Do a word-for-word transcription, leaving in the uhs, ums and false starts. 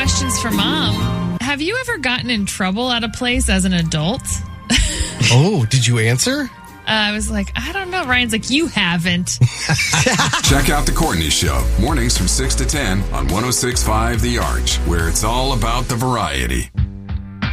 questions for Mom. Have you ever gotten in trouble at a place as an adult? Oh, did you answer? Uh, I was like, I don't know. Ryan's like, you haven't. Check out The Courtney Show, mornings from six to ten on one oh six point five The Arch, where it's all about the variety.